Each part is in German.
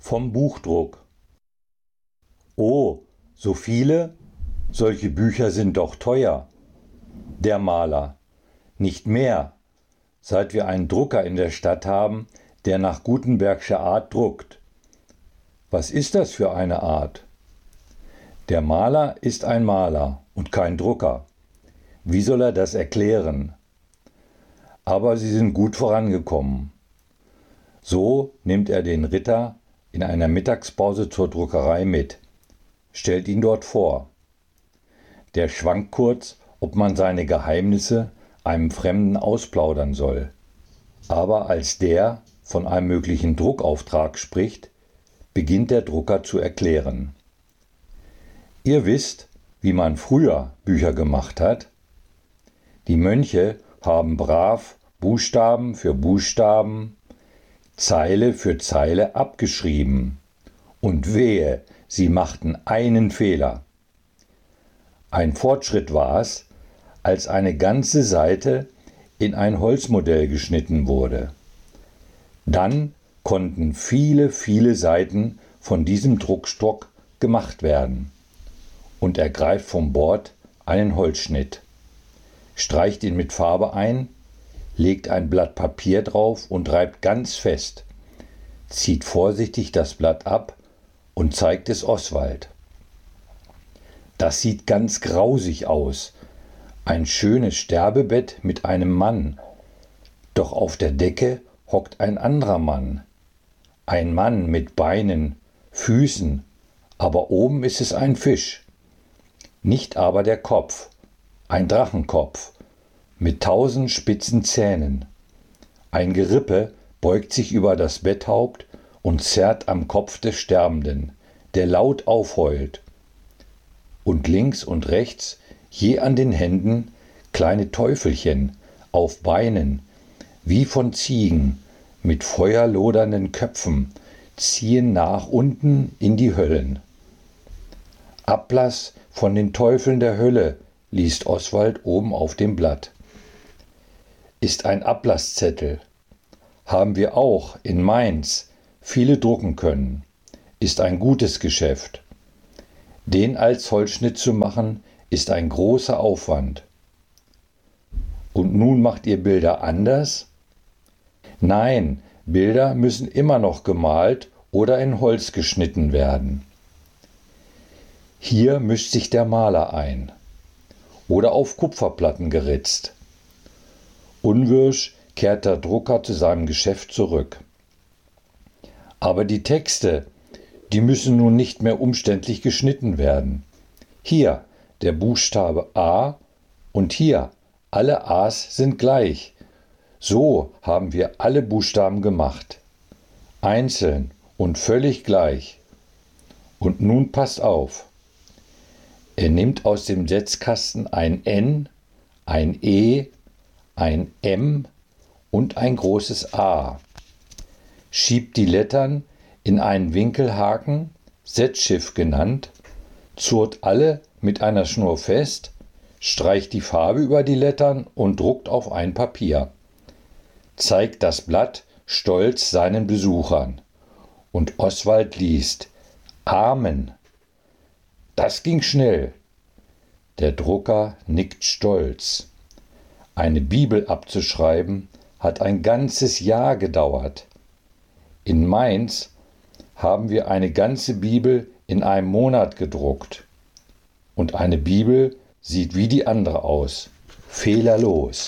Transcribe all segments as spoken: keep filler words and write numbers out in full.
Vom Buchdruck. Oh, so viele? Solche Bücher sind doch teuer. Der Maler. Nicht mehr, seit wir einen Drucker in der Stadt haben, der nach Gutenbergscher Art druckt. Was ist das für eine Art? Der Maler ist ein Maler und kein Drucker. Wie soll er das erklären? Aber sie sind gut vorangekommen. So nimmt er den Ritter in einer Mittagspause zur Druckerei mit, stellt ihn dort vor. Der schwankt kurz, ob man seine Geheimnisse einem Fremden ausplaudern soll. Aber als der von einem möglichen Druckauftrag spricht, beginnt der Drucker zu erklären. Ihr wisst, wie man früher Bücher gemacht hat? Die Mönche haben brav Buchstaben für Buchstaben, Zeile für Zeile abgeschrieben. Und wehe, sie machten einen Fehler. Ein Fortschritt war es, als eine ganze Seite in ein Holzmodell geschnitten wurde. Dann konnten viele, viele Seiten von diesem Druckstock gemacht werden. Und er greift vom Bord einen Holzschnitt, streicht ihn mit Farbe ein, legt ein Blatt Papier drauf und reibt ganz fest, zieht vorsichtig das Blatt ab und zeigt es Oswald. Das sieht ganz grausig aus, ein schönes Sterbebett mit einem Mann, doch auf der Decke hockt ein anderer Mann, ein Mann mit Beinen, Füßen, aber oben ist es ein Fisch, nicht aber der Kopf, ein Drachenkopf, mit tausend spitzen Zähnen. Ein Gerippe beugt sich über das Betthaupt und zerrt am Kopf des Sterbenden, der laut aufheult. Und links und rechts, je an den Händen, kleine Teufelchen auf Beinen, wie von Ziegen, mit feuerlodernden Köpfen, ziehen nach unten in die Höllen. Ablass von den Teufeln der Hölle, liest Oswald oben auf dem Blatt. Ist ein Ablasszettel. Haben wir auch in Mainz viele drucken können. Ist ein gutes Geschäft. Den als Holzschnitt zu machen, ist ein großer Aufwand. Und nun macht ihr Bilder anders? Nein, Bilder müssen immer noch gemalt oder in Holz geschnitten werden. Hier mischt sich der Maler ein. Oder auf Kupferplatten geritzt. Unwirsch kehrt der Drucker zu seinem Geschäft zurück. Aber die Texte, die müssen nun nicht mehr umständlich geschnitten werden. Hier der Buchstabe A und hier alle A's sind gleich. So haben wir alle Buchstaben gemacht. Einzeln und völlig gleich. Und nun passt auf. Er nimmt aus dem Setzkasten ein N, ein E, ein M und ein großes A, schiebt die Lettern in einen Winkelhaken, Setzschiff genannt, zurrt alle mit einer Schnur fest, streicht die Farbe über die Lettern und druckt auf ein Papier, zeigt das Blatt stolz seinen Besuchern. Und Oswald liest: Amen. Das ging schnell. Der Drucker nickt stolz. Eine Bibel abzuschreiben hat ein ganzes Jahr gedauert. In Mainz haben wir eine ganze Bibel in einem Monat gedruckt. Und eine Bibel sieht wie die andere aus, fehlerlos.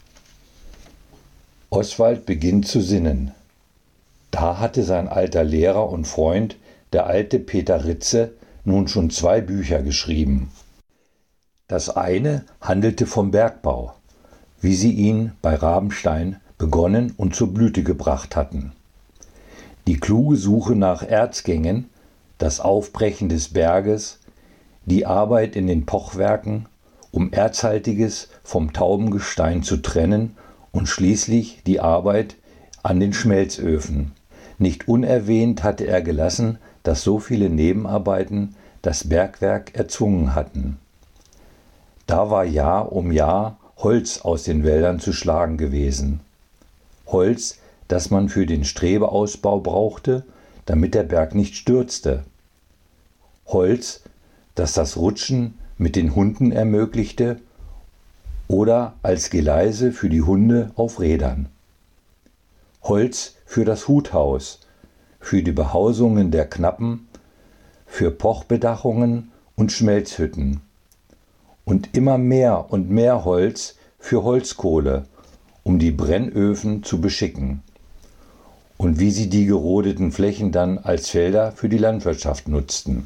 Oswald beginnt zu sinnen. Da hatte sein alter Lehrer und Freund, der alte Peter Ritze, nun schon zwei Bücher geschrieben. Das eine handelte vom Bergbau, wie sie ihn bei Rabenstein begonnen und zur Blüte gebracht hatten. Die kluge Suche nach Erzgängen, das Aufbrechen des Berges, die Arbeit in den Pochwerken, um Erzhaltiges vom tauben Gestein zu trennen und schließlich die Arbeit an den Schmelzöfen. Nicht unerwähnt hatte er gelassen, dass so viele Nebenarbeiten das Bergwerk erzwungen hatten. Da war Jahr um Jahr Holz aus den Wäldern zu schlagen gewesen. Holz, das man für den Strebeausbau brauchte, damit der Berg nicht stürzte. Holz, das das Rutschen mit den Hunden ermöglichte, oder als Geleise für die Hunde auf Rädern. Holz für das Huthaus, für die Behausungen der Knappen, für Pochbedachungen und Schmelzhütten. Und immer mehr und mehr Holz für Holzkohle, um die Brennöfen zu beschicken. Und wie sie die gerodeten Flächen dann als Felder für die Landwirtschaft nutzten.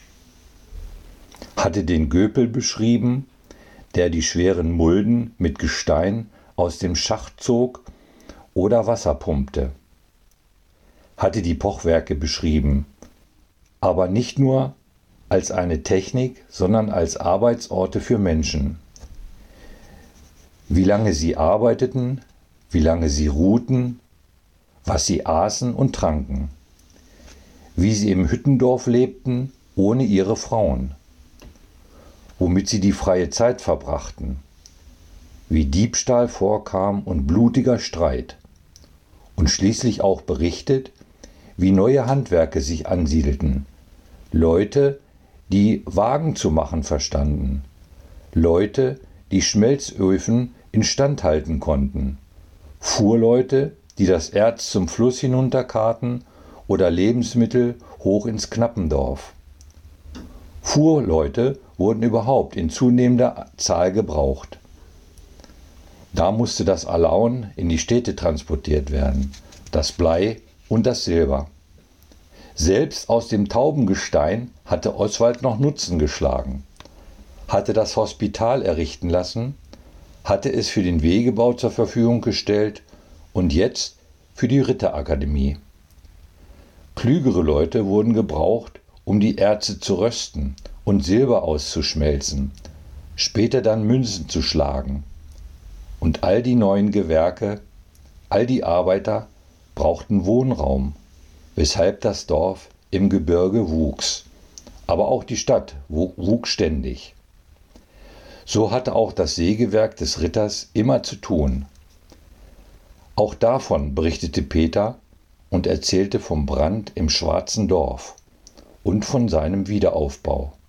Hatte den Göpel beschrieben, der die schweren Mulden mit Gestein aus dem Schacht zog oder Wasser pumpte. Hatte die Pochwerke beschrieben, aber nicht nur als eine Technik, sondern als Arbeitsorte für Menschen. Wie lange sie arbeiteten, wie lange sie ruhten, was sie aßen und tranken. Wie sie im Hüttendorf lebten, ohne ihre Frauen. Womit sie die freie Zeit verbrachten, wie Diebstahl vorkam und blutiger Streit, und schließlich auch berichtet, wie neue Handwerke sich ansiedelten, Leute, die Wagen zu machen verstanden, Leute, die Schmelzöfen instand halten konnten, Fuhrleute, die das Erz zum Fluss hinunterkarten oder Lebensmittel hoch ins Knappendorf. Fuhrleute wurden überhaupt in zunehmender Zahl gebraucht. Da musste das Alaun in die Städte transportiert werden, das Blei und das Silber. Selbst aus dem Taubengestein hatte Oswald noch Nutzen geschlagen, hatte das Hospital errichten lassen, hatte es für den Wegebau zur Verfügung gestellt und jetzt für die Ritterakademie. Klügere Leute wurden gebraucht, um die Erze zu rösten und Silber auszuschmelzen, später dann Münzen zu schlagen. Und all die neuen Gewerke, all die Arbeiter brauchten Wohnraum, weshalb das Dorf im Gebirge wuchs. Aber auch die Stadt wuchs ständig. So hatte auch das Sägewerk des Ritters immer zu tun. Auch davon berichtete Peter und erzählte vom Brand im Schwarzen Dorf und von seinem Wiederaufbau.